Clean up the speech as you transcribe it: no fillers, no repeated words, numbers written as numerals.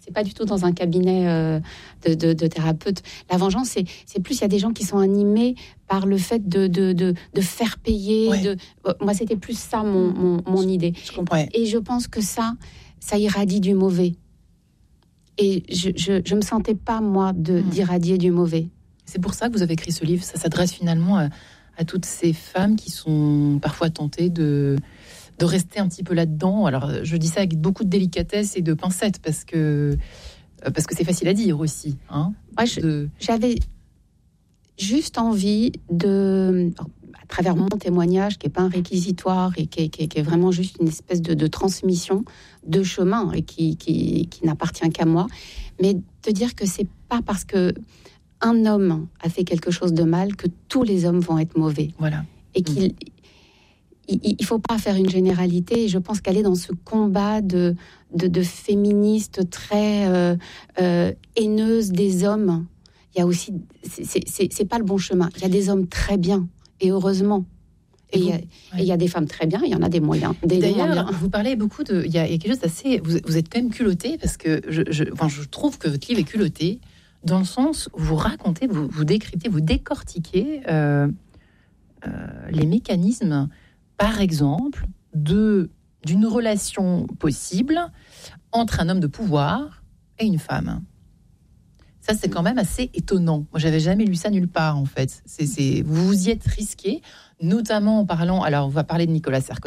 c'est pas du tout dans un cabinet de thérapeute. La vengeance, c'est plus, il y a des gens qui sont animés par le fait de faire payer. Ouais. Moi, c'était plus ça mon idée. Je comprends. Et je pense que ça irradie du mauvais. Et je me sentais pas, moi, d'irradier du mauvais. C'est pour ça que vous avez écrit ce livre. Ça s'adresse finalement à toutes ces femmes qui sont parfois tentées de rester un petit peu là-dedans. Alors, je dis ça avec beaucoup de délicatesse et de pincettes parce que c'est facile à dire aussi. Hein, moi, j'avais juste envie à travers mon témoignage, qui n'est pas un réquisitoire et qui est vraiment juste une espèce de transmission de chemin et qui n'appartient qu'à moi, mais de dire que c'est pas parce que un homme a fait quelque chose de mal que tous les hommes vont être mauvais. Voilà. Et il faut pas faire une généralité. Et je pense qu'aller dans ce combat de féministes très haineuses des hommes, il y a aussi, c'est pas le bon chemin. Il y a des hommes très bien, et heureusement. Et il y a des femmes très bien, il y en a des moyens. D'ailleurs, vous parlez beaucoup de... Il y a quelque chose d'assez... Vous êtes quand même culotté, parce que je trouve que votre livre est culotté, dans le sens où vous racontez, vous décryptez, vous décortiquez les mécanismes, par exemple, d'une relation possible entre un homme de pouvoir et une femme. Ça, c'est quand même assez étonnant. Moi, j'avais jamais lu ça nulle part, en fait. Vous vous y êtes risqué, notamment en parlant... Alors, on va parler de Nicolas Sarkozy.